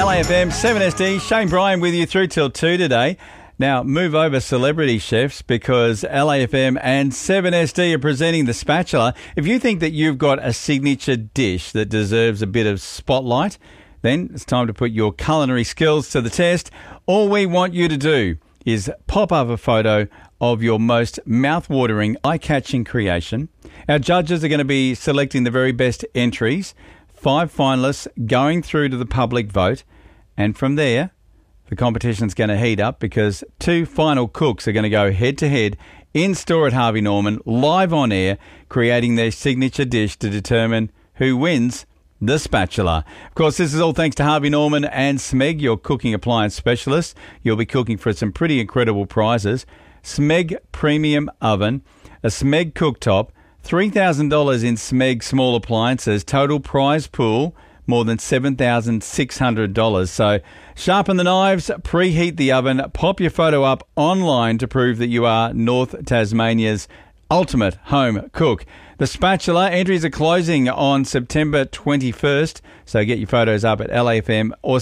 LAFM 7SD. Shane Bryan with you through till 2 today. Now, move over celebrity chefs because LAFM and 7SD are presenting The Spatula. If you think that you've got a signature dish that deserves a bit of spotlight, then it's time to put your culinary skills to the test. All we want you to do is pop up a photo of your most mouth-watering, eye-catching creation. Our judges are going to be selecting the very best entries, 5 finalists going through to the public vote, and from there, the competition's going to heat up because 2 final cooks are going to go head-to-head in store at Harvey Norman, live on air, creating their signature dish to determine who wins The Spatula. Of course, this is all thanks to Harvey Norman and Smeg, your cooking appliance specialist. You'll be cooking for some pretty incredible prizes. Smeg Premium Oven, a Smeg cooktop, $3,000 in Smeg small appliances, total prize pool, more than $7,600. So sharpen the knives, preheat the oven, pop your photo up online to prove that you are North Tasmania's ultimate home cook. The Spatula entries are closing on September 21st, so get your photos up at LAFM or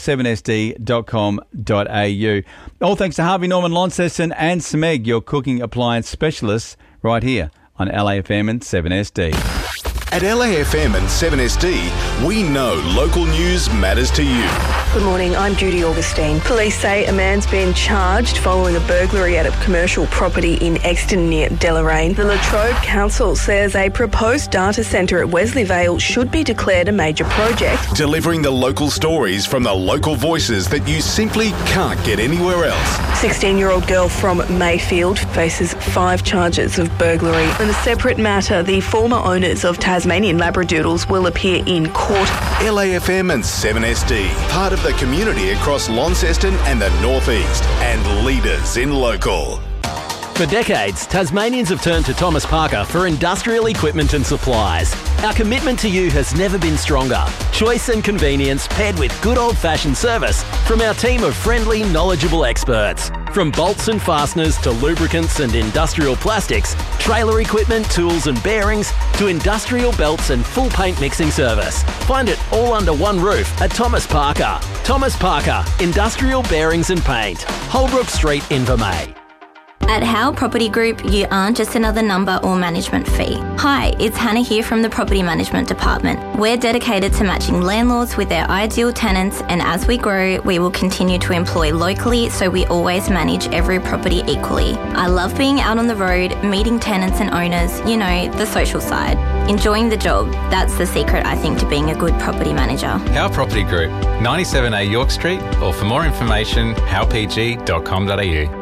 7sd.com.au. All thanks to Harvey Norman, Launceston and Smeg, your cooking appliance specialists, right here on LAFM and 7SD. At LAFM and 7SD, we know local news matters to you. Good morning, I'm Judy Augustine. Police say a man's been charged following a burglary at a commercial property in Exton near Deloraine. The Latrobe Council says a proposed data centre at Wesley Vale should be declared a major project. Delivering the local stories from the local voices that you simply can't get anywhere else. 16-year-old girl from Mayfield faces 5 charges of burglary. In a separate matter, the former owners of Tasmanian Labradoodles will appear in court. LAFM and 7SD, part of the community across Launceston and the North East, and leaders in local. For decades, Tasmanians have turned to Thomas Parker for industrial equipment and supplies. Our commitment to you has never been stronger. Choice and convenience paired with good old-fashioned service from our team of friendly, knowledgeable experts. From bolts and fasteners to lubricants and industrial plastics, trailer equipment, tools and bearings, to industrial belts and full paint mixing service. Find it all under one roof at Thomas Parker. Thomas Parker, Industrial Bearings and Paint. Holbrook Street, Invermay. At Howe Property Group, you aren't just another number or management fee. Hi, it's Hannah here from the Property Management Department. We're dedicated to matching landlords with their ideal tenants, and as we grow, we will continue to employ locally so we always manage every property equally. I love being out on the road, meeting tenants and owners, you know, the social side. Enjoying the job, that's the secret, I think, to being a good property manager. Howe Property Group, 97A York Street, or for more information, howpg.com.au.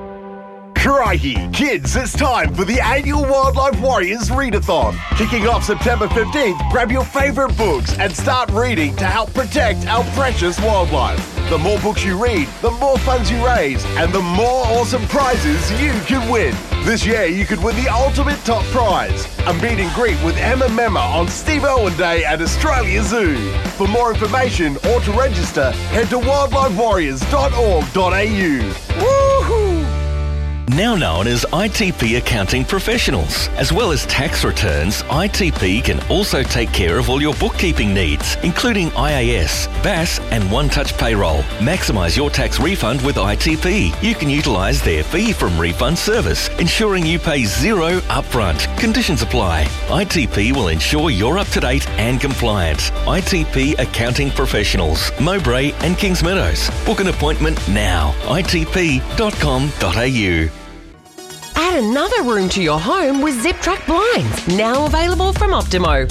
Crikey! Kids, it's time for the annual Wildlife Warriors Readathon. Kicking off September 15th, grab your favourite books and start reading to help protect our precious wildlife. The more books you read, the more funds you raise, and the more awesome prizes you can win. This year, you could win the ultimate top prize, a meet and greet with Emma Memma on Steve Irwin Day at Australia Zoo. For more information or to register, head to wildlifewarriors.org.au. Woohoo! Now known as ITP Accounting Professionals. As well as tax returns, ITP can also take care of all your bookkeeping needs, including IAS, BAS and One Touch Payroll. Maximise your tax refund with ITP. You can utilise their fee from refund service, ensuring you pay zero upfront. Conditions apply. ITP will ensure you're up to date and compliant. ITP Accounting Professionals, Mowbray and Kings Meadows. Book an appointment now. itp.com.au. Add another room to your home with Zip Track blinds, now available from Optimo.